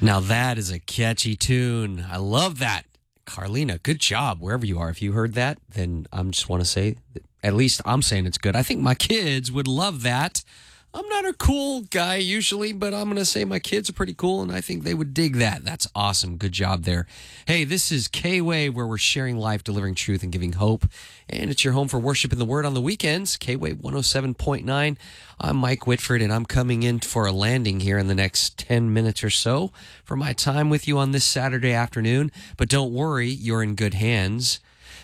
Now that is a catchy tune. I love that. Carlina, good job wherever you are. If you heard that, then I just want to say, at least I'm saying it's good. I think my kids would love that. I'm not a cool guy usually, but I'm going to say my kids are pretty cool, and I think they would dig that. That's awesome. Good job there. Hey, this is K-Wave, where we're sharing life, delivering truth, and giving hope. And it's your home for worship and the word on the weekends, K-Wave 107.9. I'm Mike Whitford, and I'm coming in for a landing here in the next 10 minutes or so for my time with you on this Saturday afternoon. But don't worry, you're in good hands,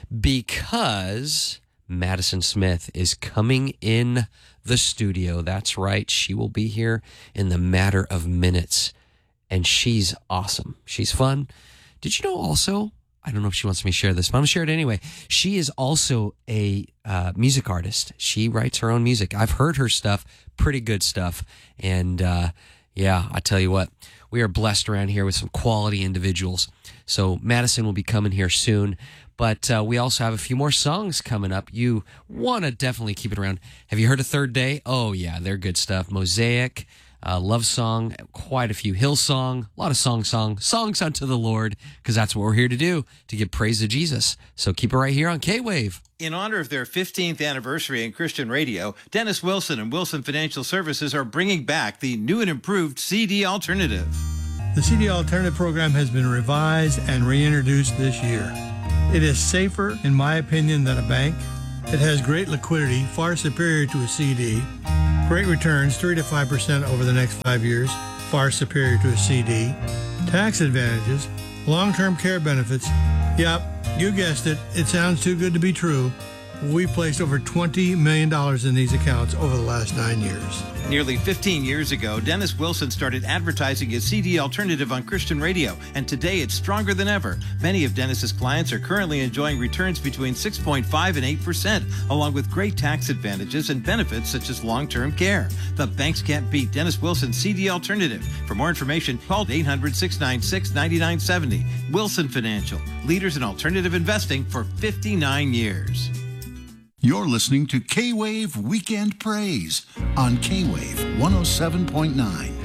because Madison Smith is coming in the studio. That's right. She will be here in the matter of minutes. And she's awesome. She's fun. Did you know also, I don't know if she wants me to share this, but I'm going to share it anyway. She is also a music artist. She writes her own music. I've heard her stuff, pretty good stuff. And yeah, I tell you what, we are blessed around here with some quality individuals. So Madison will be coming here soon. But we also have a few more songs coming up. You want to definitely keep it around. Have you heard of Third Day? Oh, yeah, they're good stuff. Mosaic, Love Song, quite a few. Hillsong, a lot of songs unto the Lord, because that's what we're here to do, to give praise to Jesus. So keep it right here on K-Wave. In honor of their 15th anniversary in Christian radio, Dennis Wilson and Wilson Financial Services are bringing back the new and improved CD Alternative. The CD Alternative program has been revised and reintroduced this year. It is safer, in my opinion, than a bank. It has great liquidity, far superior to a CD. Great returns, 3 to 5% over the next 5 years, far superior to a CD. Tax advantages, long-term care benefits. Yep, you guessed it. It sounds too good to be true. We placed over $20 million in these accounts over the last 9 years. Nearly 15 years ago, Dennis Wilson started advertising his CD Alternative on Christian radio, and today it's stronger than ever. Many of Dennis's clients are currently enjoying returns between 6.5 and 8%, along with great tax advantages and benefits such as long-term care. The banks can't beat Dennis Wilson's CD Alternative. For more information, call 800-696-9970. Wilson Financial, leaders in alternative investing for 59 years. You're listening to K-Wave Weekend Praise on K-Wave 107.9.